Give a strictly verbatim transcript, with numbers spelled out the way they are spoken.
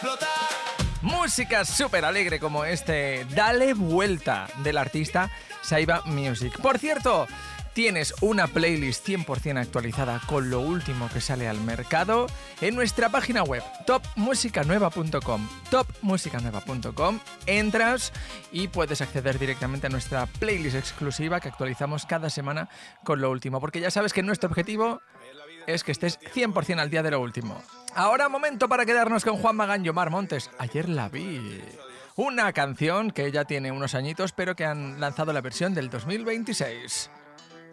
Música súper alegre como este Dale Vuelta del artista Saiba Music. Por cierto, tienes una playlist cien por ciento actualizada con lo último que sale al mercado en nuestra página web top música nueva punto com. top música nueva punto com. Entras y puedes acceder directamente a nuestra playlist exclusiva que actualizamos cada semana con lo último, porque ya sabes que nuestro objetivo es que estés cien por ciento al día de lo último. Ahora momento para quedarnos con Juan Magán y Omar Montes. Ayer la vi. Una canción que ya tiene unos añitos, pero que han lanzado la versión del dos mil veintiséis.